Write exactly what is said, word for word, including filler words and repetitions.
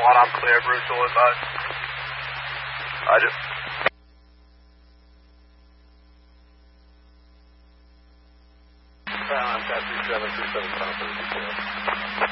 one, I'm clear. Bruce will advise. Roger. Contact three seven three seven,